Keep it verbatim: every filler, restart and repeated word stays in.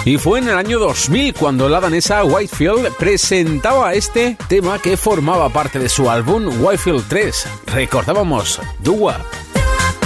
Y fue en el año dos mil cuando la danesa Whitefield presentaba este tema que formaba parte de su álbum Whitefield tres. Recordábamos Doo Wop.